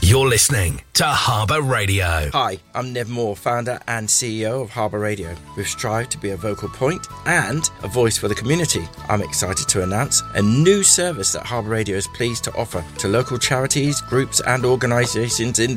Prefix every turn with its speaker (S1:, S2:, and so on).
S1: You're listening to Harbour Radio.
S2: Hi, I'm Nev Moore, founder and CEO of Harbour Radio. We've strived to be a vocal point and a voice for the community. I'm excited to announce a new service that Harbour Radio is pleased to offer to local charities, groups and organisations in